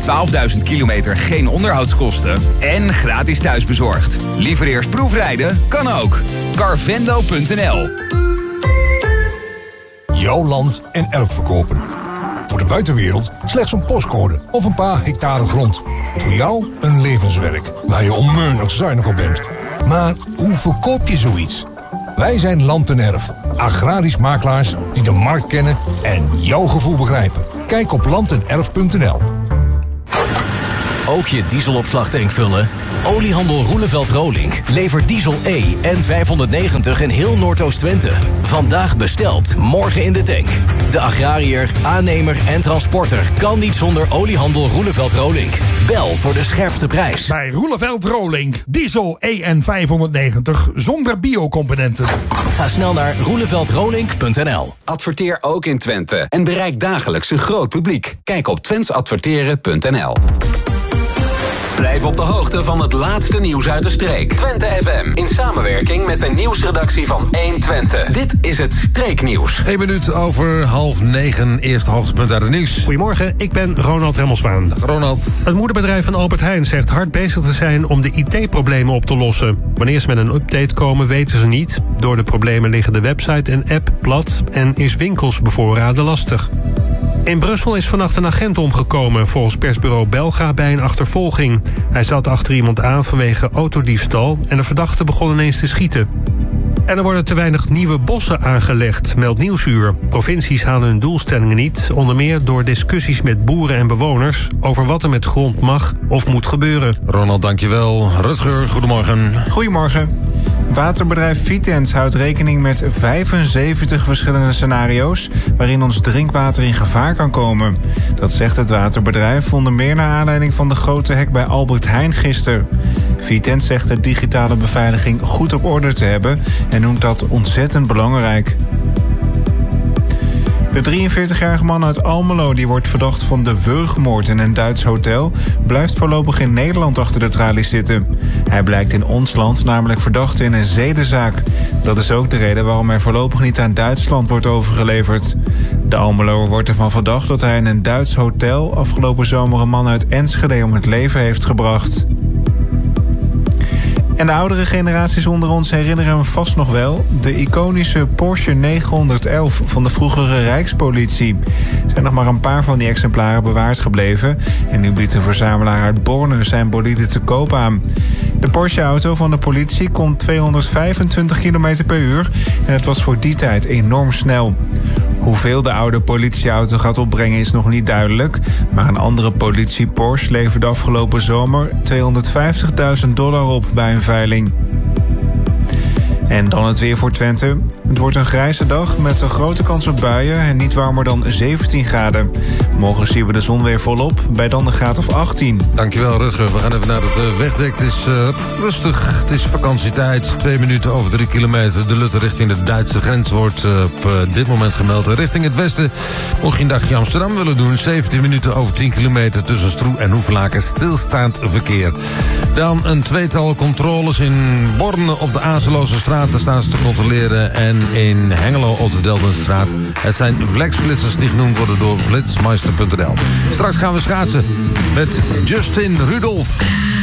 12.000 kilometer geen onderhoudskosten en gratis thuisbezorgd. Liever eerst proefrijden? Kan ook. Carvendo.nl. Jouw land en erf verkopen. Voor de buitenwereld slechts een postcode of een paar hectare grond. Voor jou een levenswerk waar je onmogelijk zuinig op bent. Maar hoe verkoop je zoiets? Wij zijn Land en Erf. Agrarisch makelaars die de markt kennen en jouw gevoel begrijpen. Kijk op landenerf.nl. Ook je dieselopslagtank vullen? Oliehandel Roeleveld-Rolink levert diesel E en 590 in heel Noordoost-Twente. Vandaag besteld, morgen in de tank. De agrariër, aannemer en transporter kan niet zonder oliehandel Roeleveld-Rolink. Bel voor de scherpste prijs. Bij Roeleveld-Rolink, diesel EN 590 zonder biocomponenten. Ga snel naar roeleveldrolink.nl. Adverteer ook in Twente en bereik dagelijks een groot publiek. Kijk op twentesadverteren.nl. Blijf op de hoogte van het laatste nieuws uit de streek. Twente FM, in samenwerking met de nieuwsredactie van 1 Twente. Dit is het Streeknieuws. 1 minuut over 8:30. Eerste hoogtepunt uit het nieuws. Goedemorgen, ik ben Ronald Remmelswaan. Ronald. Het moederbedrijf van Albert Heijn zegt hard bezig te zijn om de IT-problemen op te lossen. Wanneer ze met een update komen, weten ze niet. Door de problemen liggen de website en app plat en is winkels bevoorraden lastig. In Brussel is vannacht een agent omgekomen, volgens persbureau Belga, bij een achtervolging. Hij zat achter iemand aan vanwege autodiefstal en de verdachte begon ineens te schieten. En er worden te weinig nieuwe bossen aangelegd, meldt Nieuwsuur. Provincies halen hun doelstellingen niet, onder meer door discussies met boeren en bewoners over wat er met grond mag of moet gebeuren. Ronald, dankjewel. Rutger, goedemorgen. Goedemorgen. Waterbedrijf Vitens houdt rekening met 75 verschillende scenario's waarin ons drinkwater in gevaar kan komen. Dat zegt het waterbedrijf onder meer naar aanleiding van de grote hek bij Albert Heijn gisteren. Vitens zegt de digitale beveiliging goed op orde te hebben en noemt dat ontzettend belangrijk. De 43-jarige man uit Almelo, die wordt verdacht van de wurgmoord in een Duits hotel, blijft voorlopig in Nederland achter de tralies zitten. Hij blijkt in ons land namelijk verdachte in een zedenzaak. Dat is ook de reden waarom hij voorlopig niet aan Duitsland wordt overgeleverd. De Almeloer wordt ervan verdacht dat hij in een Duits hotel afgelopen zomer een man uit Enschede om het leven heeft gebracht. En de oudere generaties onder ons herinneren hem vast nog wel. De iconische Porsche 911 van de vroegere Rijkspolitie. Er zijn nog maar een paar van die exemplaren bewaard gebleven. En nu biedt een verzamelaar uit Borne zijn bolide te koop aan. De Porsche-auto van de politie komt 225 km per uur. En het was voor die tijd enorm snel. Hoeveel de oude politieauto gaat opbrengen is nog niet duidelijk. Maar een andere politie-Porsche leverde afgelopen zomer $250.000 op bij een veiling. En dan het weer voor Twente. Het wordt een grijze dag met een grote kans op buien en niet warmer dan 17 graden. Morgen zien we de zon weer volop, bij dan een graad of 18. Dankjewel Rutger. We gaan even naar het wegdek. Het is rustig, het is vakantietijd. 2 minuten over 3 kilometer. De Lutte richting de Duitse grens wordt op dit moment gemeld. Richting het westen, mocht je een dagje Amsterdam willen doen, 17 minuten over 10 kilometer tussen Stroe en Hoevelaken. Stilstaand verkeer. Dan een tweetal controles in Borne op de Azeloze straat. Daar staan ze te controleren. En in Hengelo op de Deldenstraat. Het zijn flexflitsers die genoemd worden door flitsmeister.nl. Straks gaan we schaatsen met Justin Rudolph.